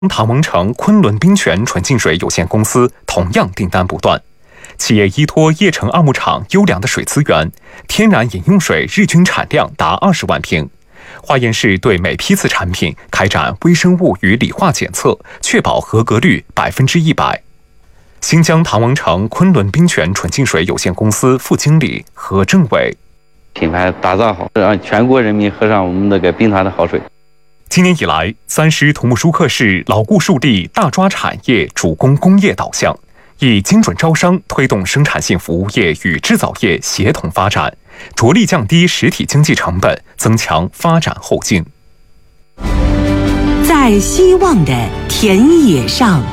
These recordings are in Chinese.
唐蒙城昆仑冰泉纯净水有限公司同样订单不断。企业依托叶城二牧场优良的水资源，天然饮用水日均产量达20万瓶。化验室对每批次产品开展微生物与理化检测，确保合格率100%。新疆唐蒙城昆仑冰泉纯净水有限公司副经理何政伟： 品牌打造好，让全国人民喝上我们那个冰潭的好水。 今年以来，3师土木舒克市牢固树立大抓产业、主攻工业导向，以精准招商推动生产性服务业与制造业协同发展，着力降低实体经济成本，增强发展后劲。 在希望的田野上，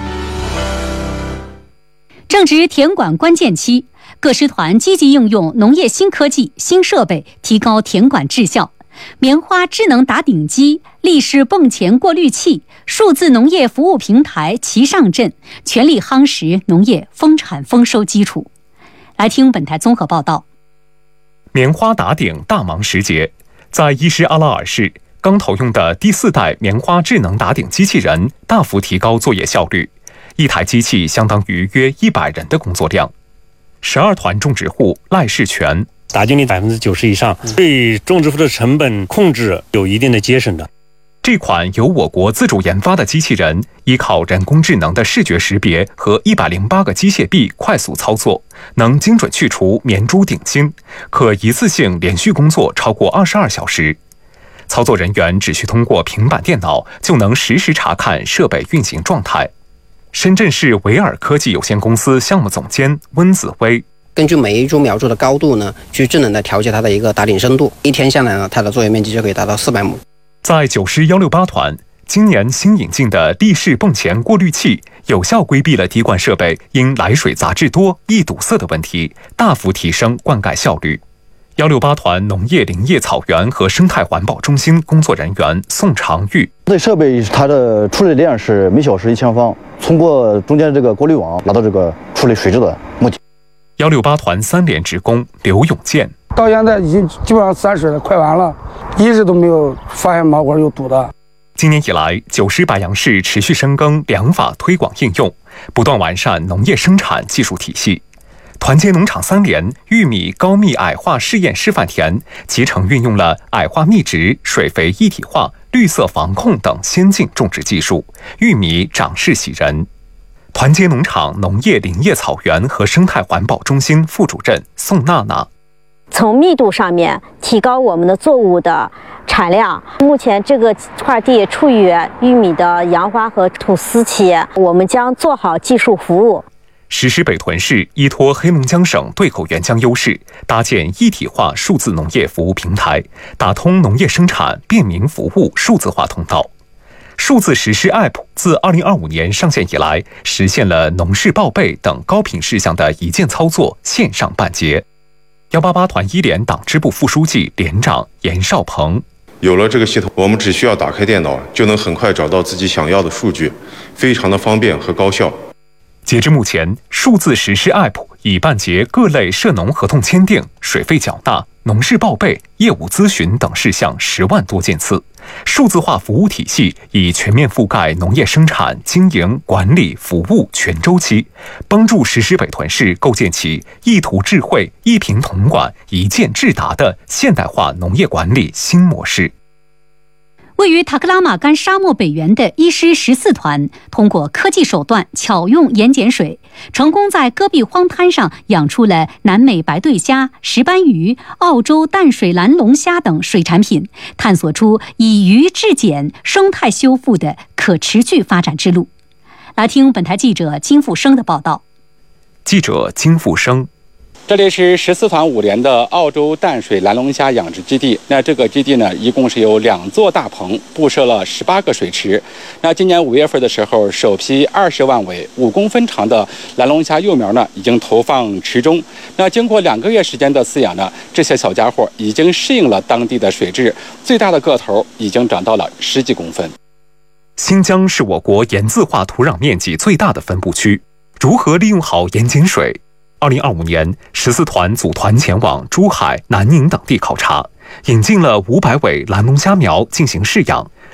正值田管关键期，各师团积极应用农业新科技、新设备，提高田管质效。棉花智能打顶机、立式泵前过滤器、数字农业服务平台齐上阵，全力夯实农业丰产丰收基础。来听本台综合报道。 棉花打顶大忙时节，在伊施阿拉尔市，刚投用的第4代棉花智能打顶机器人大幅提高作业效率，一台机器相当于约100人的工作量。12团种植户赖世全： 打净率90%以上，对种植户的成本控制有一定的节省的。 这款由我国自主研发的机器人，依靠人工智能的视觉识别和108个机械臂快速操作，能精准去除棉株顶芯，可一次性连续工作超过22小时。操作人员只需通过平板电脑，就能实时查看设备运行状态。深圳市维尔科技有限公司项目总监温子威： 根据每一株苗株的高度呢，去智能的调节它的一个打顶深度，一天下来呢，它的作业面积就可以达到400亩。 在9师168团，今年新引进的立式泵前过滤器，有效规避了滴灌设备因来水杂质多易堵塞的问题，大幅提升灌溉效率。168团农业林业草原和生态环保中心工作人员宋长玉： 这设备它的处理量是每小时1000方，通过中间这个过滤网拿到这个处理水质的目的。 168团3连职工刘永健： 到现在已经基本上30了，快完了，一直都没有发现毛管有堵的。 今年以来，9师白杨市持续深耕良法推广应用，不断完善农业生产技术体系。团结农场3连玉米高密矮化试验示范田，集成运用了矮化密植、水肥一体化、绿色防控等先进种植技术，玉米长势喜人。团结农场农业林业草原和生态环保中心副主任宋娜娜： 从密度上面提高我们的作物的产量。目前这个块地处于玉米的杨花和土司期，我们将做好技术服务。 石狮北屯市依托黑龙江省对口原浆优势，搭建一体化数字农业服务平台，打通农业生产便民服务数字化通道。数字实施 App 自2025年上线以来，实现了农事报备等高频事项的一键操作，线上办结。188团1连党支部副书记、连长严少鹏： 有了这个系统，我们只需要打开电脑，就能很快找到自己想要的数据，非常的方便和高效。 截至目前，数字实施 App 已办结各类涉农合同签订、水费缴纳、农事报备、业务咨询等事项10万多件次。数字化服务体系已全面覆盖农业生产、经营、管理、服务全周期，帮助石狮北屯市构建起一图智慧、一屏统管、一键智达的现代化农业管理新模式。 位于塔克拉玛干沙漠北缘的伊施14团，通过科技手段巧用盐碱水，成功在戈壁荒滩上养出了南美白对虾、石斑鱼、澳洲淡水蓝龙虾等水产品，探索出以渔制碱、生态修复的可持续发展之路。来听本台记者金富生的报道。 记者金富生： 这里是14团5连的澳洲淡水蓝龙虾养殖基地。那这个基地呢，一共是有2座大棚，布设了18个水池。那今年5月份的时候，首批20万尾5公分长的蓝龙虾幼苗呢，已经投放池中。那经过2个月时间的饲养呢，这些小家伙已经适应了当地的水质，最大的个头已经长到了10几公分。 新疆是我国盐渍化土壤面积最大的分布区，如何利用好盐碱水？2025年，14团组团前往珠海、南宁等地考察，引进了500尾蓝龙虾苗进行试养，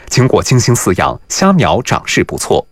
经过精心饲养，虾苗长势不错。